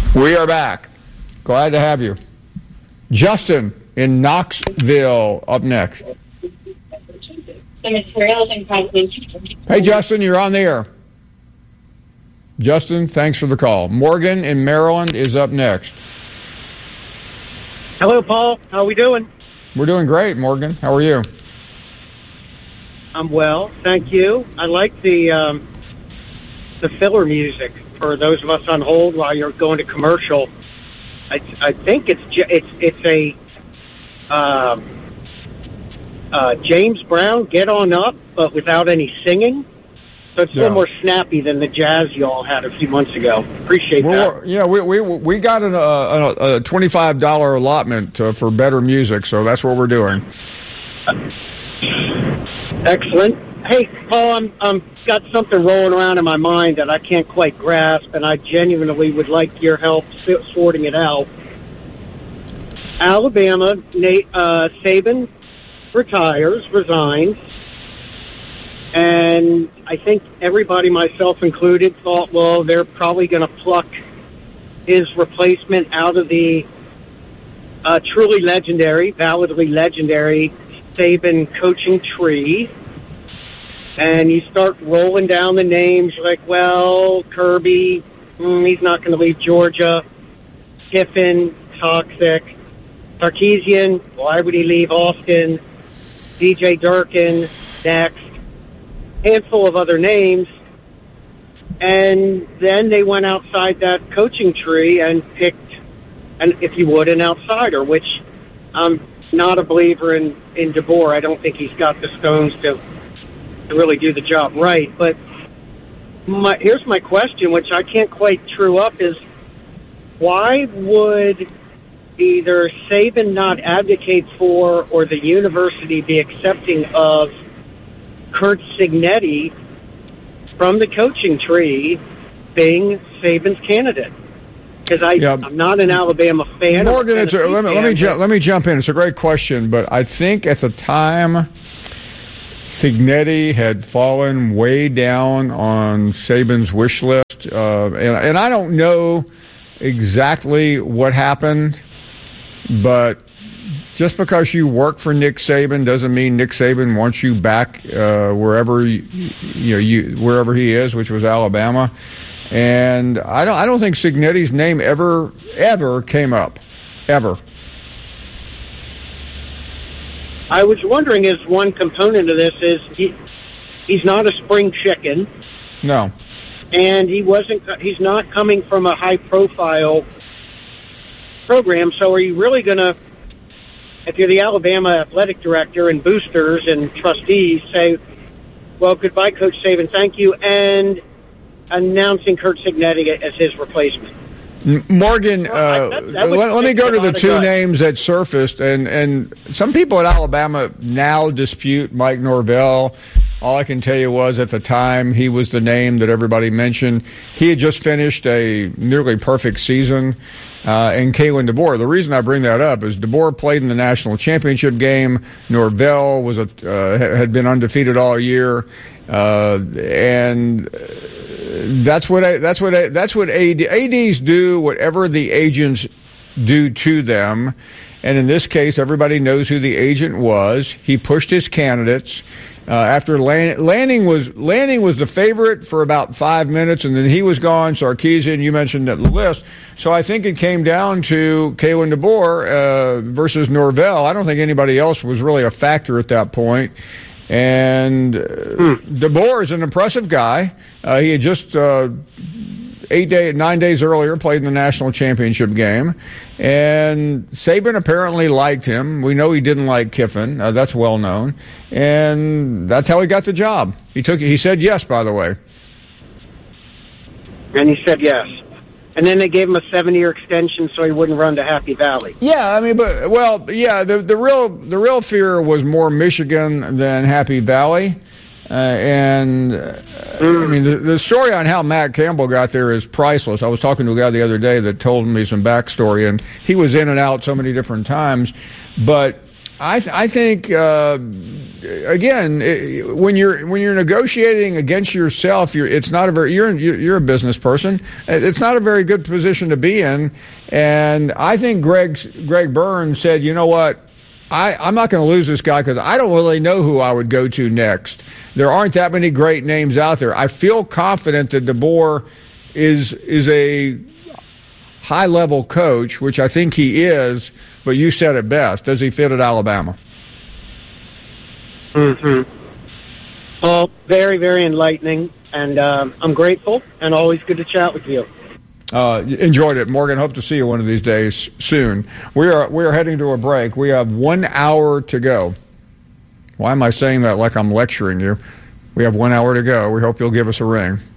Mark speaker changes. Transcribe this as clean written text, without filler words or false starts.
Speaker 1: We are back. Glad to have you. Justin in Knoxville up next. Hey, Justin, you're on the air. Justin, thanks for the call. Morgan in Maryland is up next.
Speaker 2: Hello, Paul. How are we doing?
Speaker 1: We're doing great, Morgan. How are you?
Speaker 2: I'm well, thank you. I like the filler music for those of us on hold while you're going to commercial. I think it's a James Brown Get On Up, but without any singing. So it's a little more snappy than the jazz you all had a few months ago. Appreciate that.
Speaker 1: Yeah, we got a $25 allotment for better music, so that's what we're doing.
Speaker 2: Excellent. Hey, Paul, I'm got something rolling around in my mind that I can't quite grasp, and I genuinely would like your help sorting it out. Alabama, Saban resigns, and I think everybody, myself included, thought, well, they're probably going to pluck his replacement out of the truly legendary, validly legendary Saban coaching tree. And you start rolling down the names like, well, Kirby, he's not going to leave Georgia. Kiffin, toxic. Sarkisian, why would he leave Austin? DJ Durkin, next. Handful of other names. And then they went outside that coaching tree and picked, if you would, an outsider, which I'm not a believer in DeBoer. I don't think he's got the stones to really do the job right. But here's my question, which I can't quite true up, is why would either Saban not advocate for or the university be accepting of Curt Cignetti from the coaching tree being Saban's candidate? Because I'm not an Alabama fan.
Speaker 1: Morgan, let me jump in. It's a great question, but I think at the time Cignetti had fallen way down on Saban's wish list, and I don't know exactly what happened, but just because you work for Nick Saban doesn't mean Nick Saban wants you back wherever wherever he is, which was Alabama. And I don't think Cignetti's name ever came up, ever.
Speaker 2: I was wondering, is one component of this is he's not a spring chicken.
Speaker 1: No.
Speaker 2: And he's not coming from a high profile program. So are you really going to, if you're the Alabama athletic director and boosters and trustees, say, well, goodbye, Coach Saban, thank you, and announcing Curt Cignetti as his replacement?
Speaker 1: Morgan, let me go to the two names that surfaced, and some people at Alabama now dispute Mike Norvell. All I can tell you was at the time he was the name that everybody mentioned. He had just finished a nearly perfect season, and Kalen DeBoer. The reason I bring that up is DeBoer played in the national championship game. Norvell had been undefeated all year, and that's what ADs do. Whatever the agents do to them, and in this case, everybody knows who the agent was. He pushed his candidates. After Lanning was the favorite for about 5 minutes, and then he was gone. Sarkisian, you mentioned that list. So I think it came down to Kalen DeBoer versus Norvell. I don't think anybody else was really a factor at that point. And DeBoer is an impressive guy. He had just 9 days earlier played in the national championship game. And Saban apparently liked him. We know he didn't like Kiffin. That's well known. And that's how he got the job. He said yes, by the way.
Speaker 2: And he said yes. And then they gave him a 7-year extension so he wouldn't run to Happy Valley.
Speaker 1: Yeah, I mean, the real fear was more Michigan than Happy Valley. I mean, the story on how Matt Campbell got there is priceless. I was talking to a guy the other day that told me some backstory, and he was in and out so many different times. But I think again, when you're negotiating against yourself, you're a business person. It's not a very good position to be in. And I think Greg Burns said, you know what, I'm not going to lose this guy because I don't really know who I would go to next. There aren't that many great names out there. I feel confident that DeBoer is a high-level coach, which I think he is, but you said it best. Does he fit at Alabama?
Speaker 2: Mm-hmm. Well, very, very enlightening, and I'm grateful, and always good to chat with you.
Speaker 1: Enjoyed it, Morgan. Hope to see you one of these days soon. We are heading to a break. We have 1 hour to go. Why am I saying that like I'm lecturing you? We have 1 hour to go. We hope you'll give us a ring.